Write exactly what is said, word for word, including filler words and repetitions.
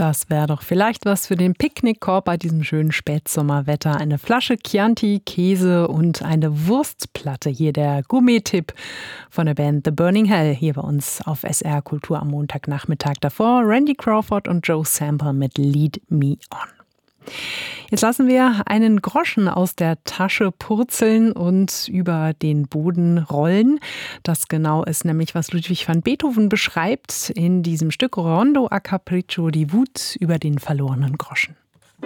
Das wäre doch vielleicht was für den Picknickkorb bei diesem schönen Spätsommerwetter. Eine Flasche Chianti, Käse und eine Wurstplatte. Hier der Gourmet-Tipp von der Band The Burning Hell hier bei uns auf S R Kultur am Montagnachmittag. Davor Randy Crawford und Joe Sample mit Lead Me On. Jetzt lassen wir einen Groschen aus der Tasche purzeln und über den Boden rollen. Das genau ist nämlich, was Ludwig van Beethoven beschreibt in diesem Stück Rondo a Capriccio, die Wut über den verlorenen Groschen.